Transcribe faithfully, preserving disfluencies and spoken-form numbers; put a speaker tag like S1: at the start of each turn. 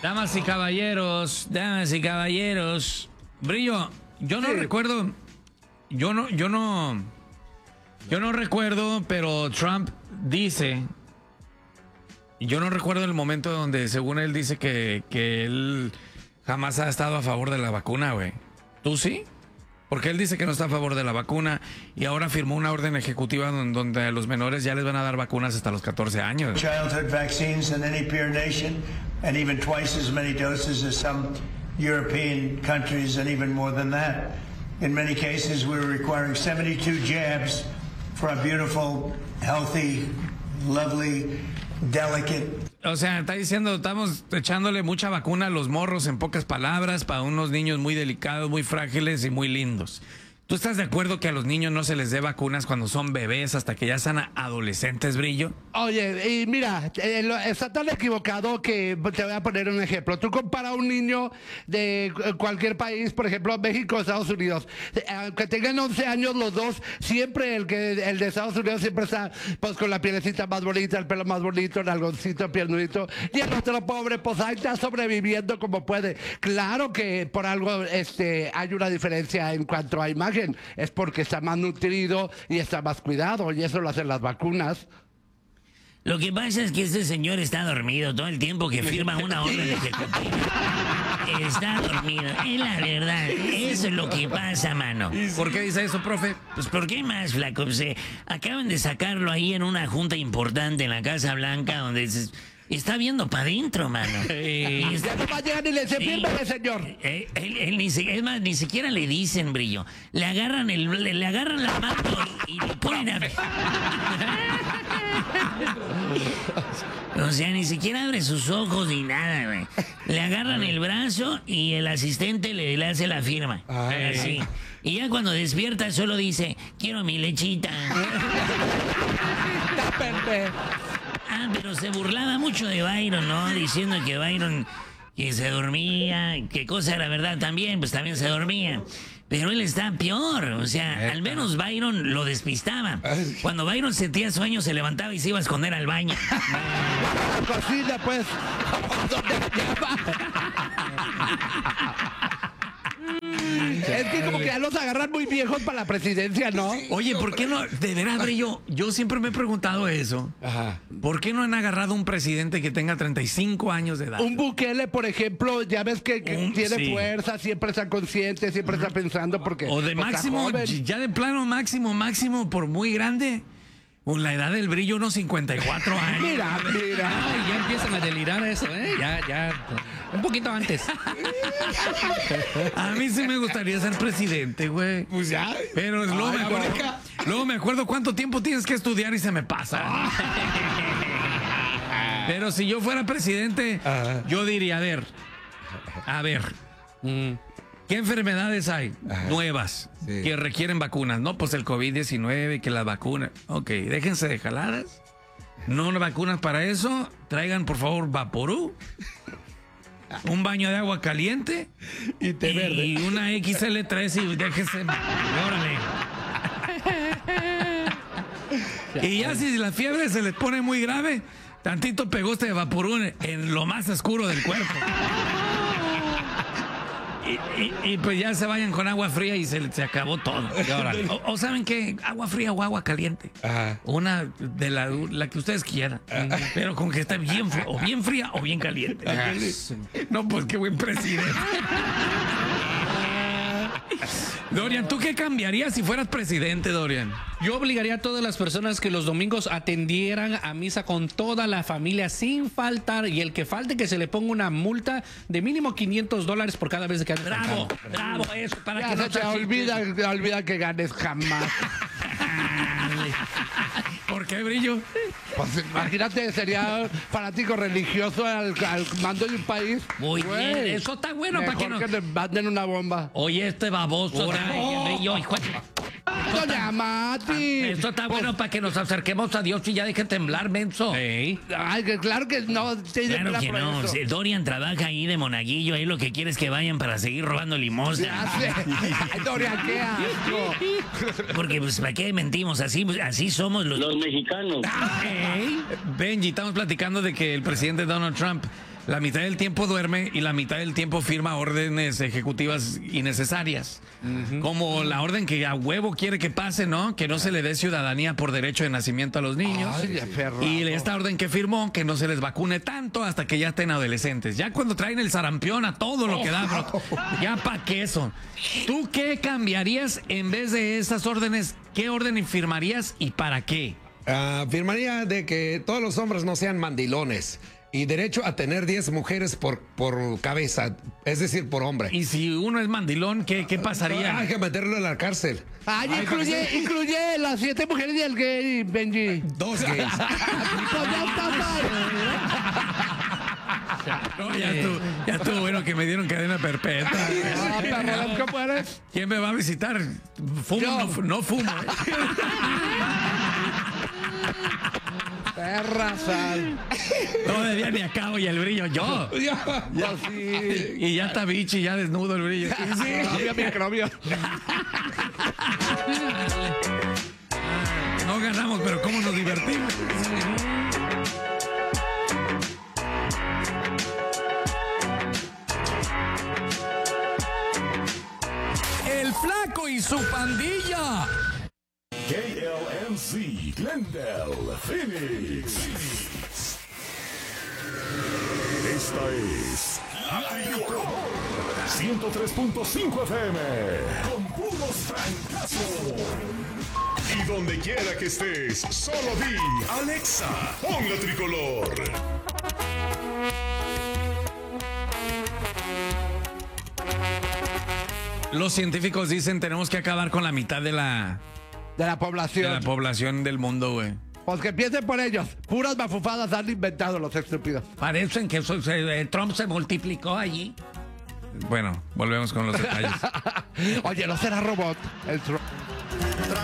S1: Damas y caballeros, damas y caballeros. Brillo, yo no sí. recuerdo, yo no, yo no, yo no recuerdo, pero Trump dice, yo no recuerdo el momento donde según él dice que, que él jamás ha estado a favor de la vacuna, güey. ¿Tú sí? Porque él dice que no está a favor de la vacuna y ahora firmó una orden ejecutiva donde, donde a los menores ya les van a dar vacunas hasta los catorce años.
S2: Childhood vaccines in any peer nation and even twice as many doses as some European countries and even more than that. In many cases, we're requiring seventy-two jabs for a beautiful, healthy, lovely, delicate.
S1: O sea, está diciendo, estamos echándole mucha vacuna a los morros, en pocas palabras, para unos niños muy delicados, muy frágiles y muy lindos. ¿Tú estás de acuerdo que a los niños no se les dé vacunas cuando son bebés hasta que ya sean adolescentes, Brillo?
S3: Oye, y mira, eh, está tan equivocado que te voy a poner un ejemplo. Tú compara a un niño de cualquier país, por ejemplo, México o Estados Unidos. Aunque tengan once años los dos, siempre el que el de Estados Unidos siempre está pues con la pielecita más bonita, el pelo más bonito, el algoncito, piernudito. Y el otro pobre, pues ahí está sobreviviendo como puede. Claro que por algo este, hay una diferencia en cuanto a imagen. Es porque está más nutrido y está más cuidado, y eso lo hacen las vacunas.
S4: Lo que pasa es que este señor está dormido todo el tiempo que firma una orden ejecutiva. Está dormido, es la verdad. Eso es lo que pasa, mano.
S1: ¿Por qué dice eso, profe?
S4: Pues ¿por qué más, flaco? Pues, eh, acaban de sacarlo ahí en una junta importante en la Casa Blanca donde se... Está viendo para adentro, mano.
S3: Eh, y está... Ya no va a llegar y le dice, fírmeme, señor.
S4: Eh, él, él ni se, es más, ni siquiera le dicen, Brillo. Le agarran el, le, le agarran la mano y, y le ponen a... O sea, ni siquiera abre sus ojos ni nada, güey. Le agarran el brazo y el asistente le, le hace la firma. Ay. Así. Y ya cuando despierta solo dice, quiero mi lechita.
S3: Está perfecto.
S4: Ah, pero se burlaba mucho de Byron, ¿no? Diciendo que Byron que se dormía, que cosa era verdad también, pues también se dormía. Pero él está peor, o sea, al menos Byron lo despistaba. Cuando Byron sentía sueño se levantaba y se iba a esconder al baño.
S3: La cocina, pues. Es que como que ya los agarran muy viejos para la presidencia, ¿no?
S1: Oye, ¿por qué no? De veras, Brillo, yo siempre me he preguntado eso. Ajá. ¿Por qué no han agarrado un presidente que tenga treinta y cinco años de edad?
S3: Un Bukele, por ejemplo, ya ves que, que un, tiene sí. fuerza, siempre está consciente, siempre está pensando porque...
S1: O de máximo, ya de plano máximo, máximo, por muy grande... Con la edad del Brillo, unos cincuenta y cuatro años.
S3: Mira, mira.
S5: Ay, ya empiezan a delirar eso, ¿eh? Ya, ya. Un poquito antes.
S1: A mí sí me gustaría ser presidente, güey.
S3: Pues ya.
S1: Pero Ay, luego, me acuerdo, luego me acuerdo cuánto tiempo tienes que estudiar y se me pasa. Pero si yo fuera presidente, Ajá. yo diría, a ver, a ver. Mm. ¿Qué enfermedades hay Ajá. nuevas sí. que requieren vacunas? No, pues el COVID diecinueve, que las vacunas. Ok, déjense de jaladas. No vacunas para eso. Traigan, por favor, Vaporú. Un baño de agua caliente.
S3: Y té
S1: y,
S3: verde.
S1: Y una X L tres y déjense. Órale. Y ya si la fiebre se les pone muy grave, tantito pegoste de Vaporú en, en lo más oscuro del cuerpo. Y, y, y pues ya se vayan con agua fría y se, se acabó todo. O, o ¿saben qué? Agua fría o agua caliente. Ajá. Una de la, la que ustedes quieran. Ajá. Pero con que esté bien fría, o bien fría o bien caliente. Ajá. No, pues qué buen presidente. Dorian, ¿tú qué cambiarías si fueras presidente, Dorian?
S5: Yo obligaría a todas las personas que los domingos atendieran a misa con toda la familia sin faltar, y el que falte que se le ponga una multa de mínimo quinientos dólares por cada vez que ande.
S4: Bravo, bravo, eso para
S3: ya
S4: que
S3: se
S4: no
S3: te olvida, te olvida que ganes jamás.
S1: ¿Por qué, Brillo?
S3: Pues imagínate, sería fanático religioso al, al mando de un país.
S4: Muy Güey, bien, eso está bueno para que no...
S3: que te manden una bomba.
S4: Oye, este baboso, Brillo, hijo de...
S3: Doña Mati.
S4: Esto está bueno pues, para que nos acerquemos a Dios y ya deje temblar, menso.
S3: ¿Sí? Ay, que claro que no.
S4: Claro que no. Si Dorian trabaja ahí de monaguillo, ahí lo que quiere es que vayan para seguir robando limosna.
S3: Ay, Dorian, qué asco.
S4: Porque, pues, ¿para qué mentimos? Así, así somos los,
S6: los mexicanos.
S1: Hey. Benji, estamos platicando de que el presidente Donald Trump la mitad del tiempo duerme y la mitad del tiempo firma órdenes ejecutivas innecesarias. Uh-huh. Como la orden que a huevo quiere que pase, ¿no? Que no se le dé ciudadanía por derecho de nacimiento a los niños.
S3: Ay,
S1: y esta orden que firmó, que no se les vacune tanto hasta que ya estén adolescentes. Ya cuando traen el sarampión a todo lo que da, bro, ya pa' qué eso. ¿Tú qué cambiarías en vez de esas órdenes? ¿Qué orden firmarías y para qué?
S6: Uh, firmaría de que todos los hombres no sean mandilones. Y derecho a tener diez mujeres por, por cabeza, es decir, por hombre.
S1: Y si uno es mandilón, ¿qué, qué pasaría?
S6: Hay que meterlo en la cárcel.
S3: Ay, Ay incluye, que... incluye las siete mujeres y el gay, Benji.
S6: Dos gays.
S3: Pues ya está mal.
S1: No, ya estuvo, ya estuvo bueno que me dieron cadena perpetua.
S3: Ah, perro, ¿qué puedes?
S1: ¿Quién me va a visitar? Fumo, no, no fumo.
S3: Perra sal.
S1: No debía ni acabo y el brillo yo.
S3: Ya, ya sí.
S1: Y ya está bichi, ya desnudo el brillo.
S3: Sí, microbio.
S1: No ganamos, pero cómo nos divertimos. El Flaco y su pandilla.
S7: K L M C, Glendale, Phoenix. Esta es La Tricolor ciento tres punto cinco F M con puros francazos. Y donde quiera que estés, solo di Alexa, pon La Tricolor.
S1: Los científicos dicen tenemos que acabar con la mitad de la...
S3: De la población.
S1: De la población del mundo, güey.
S3: Pues que empiecen por ellos. Puras bafufadas han inventado los estúpidos.
S1: Parecen que eso, eh, Trump se multiplicó allí. Bueno, volvemos con los detalles.
S3: Oye, ¿no será robot el Trump?